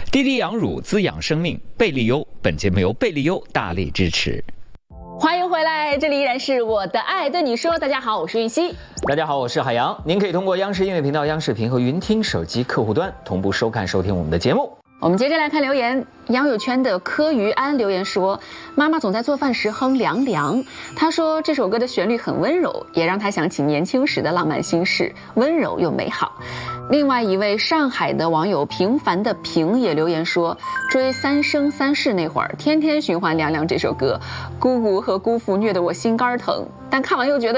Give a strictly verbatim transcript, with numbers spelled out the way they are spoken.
滴滴养乳滋养生命，贝利优。本节目由贝利优大力支持。 欢迎回来，这里依然是我的爱对你说。大家好，我是玉溪。 大家好，我是海洋。您可以通过央视音乐频道、央视频和云听手机客户端同步收看收听我们的节目。 我们接着来看留言，杨友圈的柯于安留言说，妈妈总在做饭时哼凉凉，她说这首歌的旋律很温柔，也让她想起年轻时的浪漫心事，温柔又美好。另外一位上海的网友平凡的平也留言说，追三生三世那会儿天天循环凉凉这首歌，姑姑和姑父虐得我心肝疼，但看完又觉得